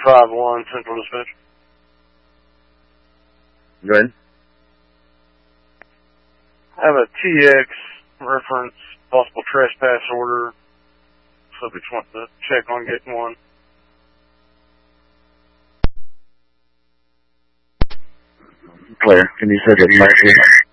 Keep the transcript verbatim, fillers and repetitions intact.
five one, Central Dispatch. Go ahead. I have a T X reference, possible trespass order. Subject wants to check on getting one. Clear. Can you set the mark here?